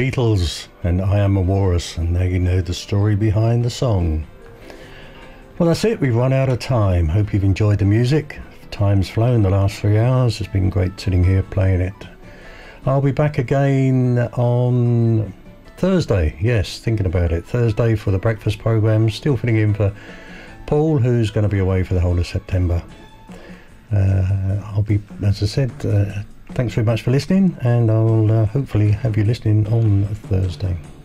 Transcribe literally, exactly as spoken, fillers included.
Beatles and I Am a Walrus, and now you know the story behind the song. Well, that's it. We've run out of time. Hope you've enjoyed the music. Time's flown the last three hours. It's been great sitting here playing it. I'll be back again on Thursday. Yes, thinking about it. Thursday for the breakfast program. Still filling in for Paul, who's going to be away for the whole of September. Uh, I'll be, as I said, uh, thanks very much for listening, and I'll uh, hopefully have you listening on Thursday.